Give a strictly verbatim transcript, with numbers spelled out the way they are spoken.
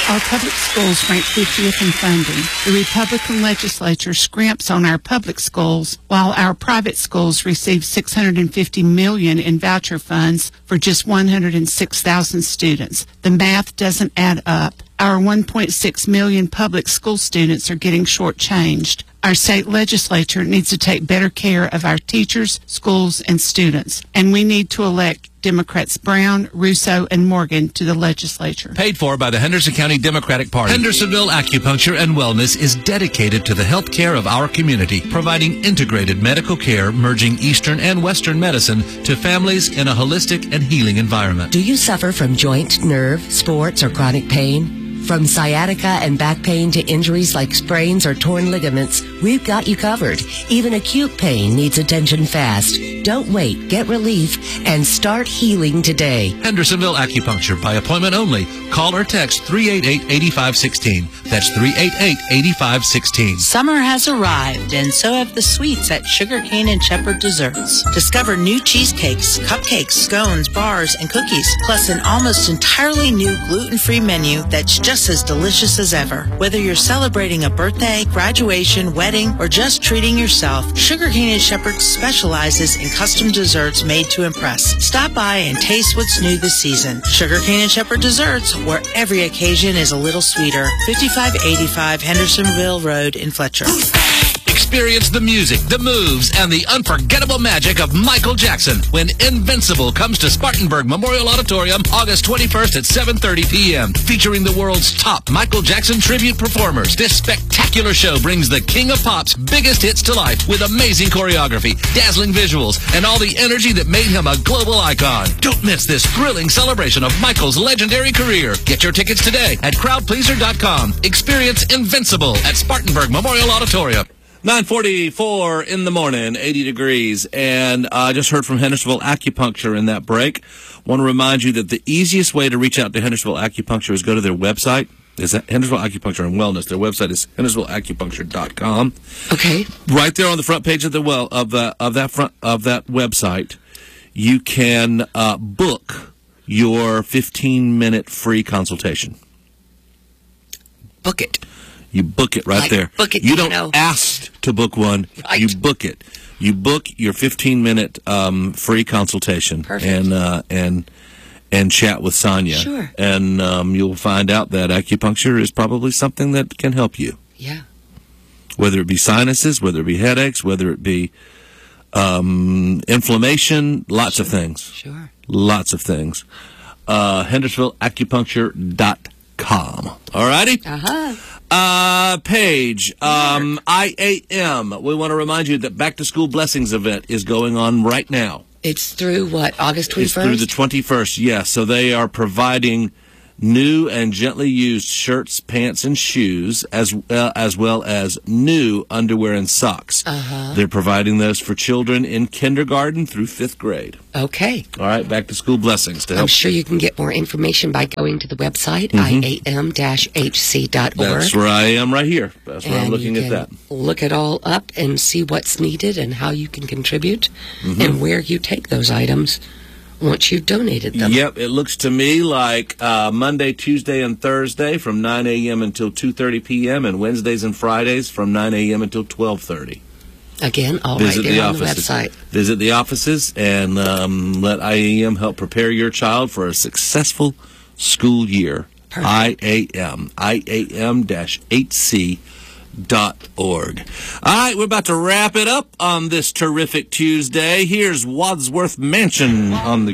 Our public schools rank fiftieth in funding. The Republican legislature scrimps on our public schools, while our private schools receive six hundred fifty million dollars in voucher funds for just one hundred six thousand students. The math doesn't add up. Our one point six million public school students are getting shortchanged. Our state legislature needs to take better care of our teachers, schools, and students. And we need to elect Democrats Brown, Russo, and Morgan to the legislature. Paid for by the Henderson County Democratic Party. Hendersonville Acupuncture and Wellness is dedicated to the health care of our community, providing integrated medical care, merging Eastern and Western medicine to families in a holistic and healing environment. Do you suffer from joint, nerve, sports, or chronic pain? From sciatica and back pain to injuries like sprains or torn ligaments, we've got you covered. Even acute pain needs attention fast. Don't wait. Get relief and start healing today. Hendersonville Acupuncture by appointment only. Call or text three eight eight, eight five one six. That's three eight eight, eight five one six. Summer has arrived, and so have the sweets at Sugarcane and Shepherd Desserts. Discover new cheesecakes, cupcakes, scones, bars, and cookies, plus an almost entirely new gluten-free menu that's just as delicious as ever. Whether you're celebrating a birthday, graduation, wedding, or just treating yourself, Sugarcane and Shepherd specializes in custom desserts made to impress. Stop by and taste what's new this season. Sugarcane and Shepherd Desserts, where every occasion is a little sweeter. fifty-five eighty-five Hendersonville Road in Fletcher. Experience the music, the moves, and the unforgettable magic of Michael Jackson when Invincible comes to Spartanburg Memorial Auditorium August twenty-first at seven thirty p.m. Featuring the world's top Michael Jackson tribute performers. This spectacular show brings the King of Pop's biggest hits to life with amazing choreography, dazzling visuals, and all the energy that made him a global icon. Don't miss this thrilling celebration of Michael's legendary career. Get your tickets today at crowd pleaser dot com. Experience Invincible at Spartanburg Memorial Auditorium. nine forty-four in the morning, eighty degrees, and I uh, just heard from Hendersonville Acupuncture in that break. Want to remind you that the easiest way to reach out to Hendersonville Acupuncture is go to their website. Is that Hendersonville Acupuncture and Wellness? Their website is hendersonville acupuncture dot com. Okay. Right there on the front page of the well of the of that front of that website, you can uh, book your fifteen minute free consultation. Book it. You book it right like, there. Book it, you don't know. ask to book one. Right. You book it. You book your fifteen minute um, free consultation. Perfect. And uh, and and chat with Sonia. Sure. And um, you'll find out that acupuncture is probably something that can help you. Yeah. Whether it be sinuses, whether it be headaches, whether it be um, inflammation, lots sure. of things. Sure. Lots of things. Uh, hendersonville acupuncture dot com. All righty? Uh-huh. Uh, Paige, um, I A M. We want to remind you that Back to School Blessings event is going on right now. It's through what, August twenty-first? It's through the twenty-first, yes. So they are providing new and gently used shirts, pants, and shoes, as uh, as well as new underwear and socks. Uh-huh. They're providing those for children in kindergarten through fifth grade. Okay. All right, Back to School Blessings to help. I'm sure you can get more information by going to the website, Mm-hmm. I A M H C dot org. That's where I am right here. That's where and I'm looking you at can that. Look it all up and see what's needed and how you can contribute Mm-hmm. and where you take those items once you've donated them. Yep, it looks to me like uh, Monday, Tuesday, and Thursday from nine a.m. until two thirty p.m. and Wednesdays and Fridays from nine a.m. until twelve thirty. Again, all Visit right there the on offices. the website. Visit the offices and um, let I A M help prepare your child for a successful school year. Perfect. I A M, I A M H C dot org. All right, we're about to wrap it up on this terrific Tuesday. Here's Wadsworth Mansion on the